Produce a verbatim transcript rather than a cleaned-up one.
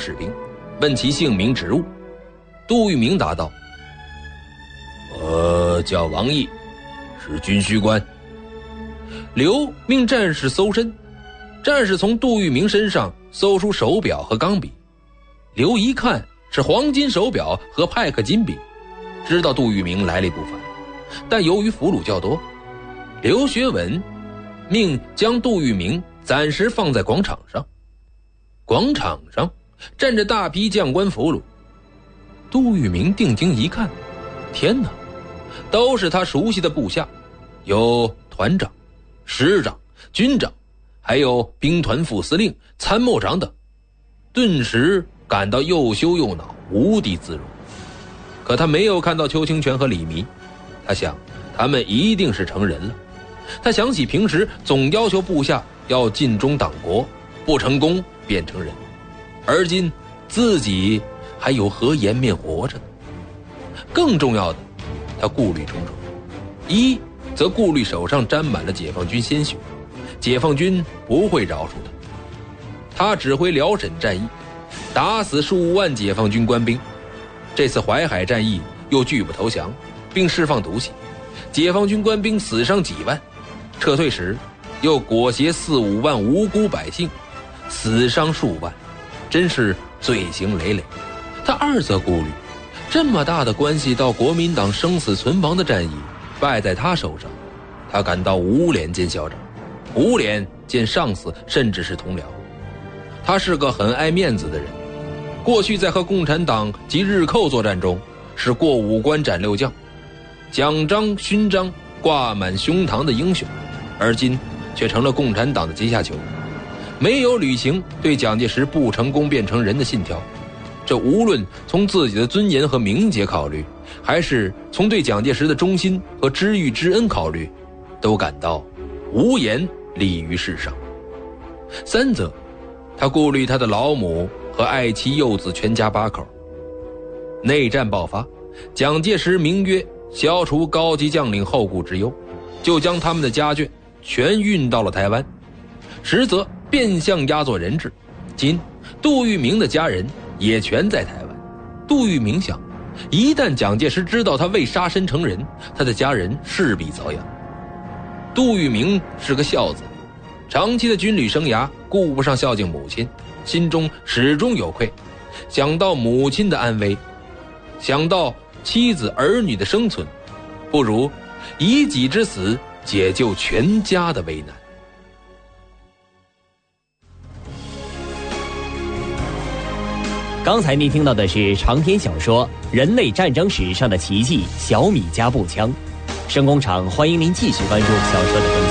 士兵，问其姓名职务。杜聿明答道：我叫王毅，是军需官。刘命战士搜身，战士从杜聿明身上搜出手表和钢笔。刘一看是黄金手表和派克金笔，知道杜聿明来历不凡，但由于俘虏较多，刘学文命将杜聿明暂时放在广场上。广场上站着大批将官俘虏。杜聿明定睛一看，天哪，都是他熟悉的部下，有团长、师长、军长，还有兵团副司令、参谋长等，顿时感到又羞又恼，无地自容。可他没有看到邱清泉和李弥，他想他们一定是成人了。他想起平时总要求部下要尽忠党国，不成功便成人，而今自己还有何颜面活着呢？更重要的，他顾虑重重。一则顾虑手上沾满了解放军鲜血，解放军不会饶恕他。他指挥辽沈战役，打死数万解放军官兵，这次淮海战役又拒不投降，并释放毒气，解放军官兵死伤几万，撤退时又裹挟四五万无辜百姓，死伤数万，真是罪行累累。他二则顾虑，这么大的关系到国民党生死存亡的战役败在他手上，他感到无脸见校长，无脸见上司，甚至是同僚。他是个很爱面子的人，过去在和共产党及日寇作战中是过五关斩六将，奖章勋章挂满胸膛的英雄，而今却成了共产党的阶下囚，没有履行对蒋介石不成功便成仁的信条。这无论从自己的尊严和名节考虑，还是从对蒋介石的忠心和知遇之恩考虑，都感到无言立于世上。三则他顾虑他的老母和爱妻幼子全家八口。内战爆发，蒋介石名曰消除高级将领后顾之忧，就将他们的家眷全运到了台湾，实则变相押作人质。今杜聿明的家人也全在台湾。杜聿明想，一旦蒋介石知道他未杀身成仁，他的家人势必遭殃。杜聿明是个孝子，长期的军旅生涯顾不上孝敬母亲，心中始终有愧。想到母亲的安危，想到妻子儿女的生存，不如以己之死解救全家的为难。 刚才您听到的是长篇小说《人类战争史上的奇迹——小米加步枪》。声工厂欢迎您继续关注小说的更新。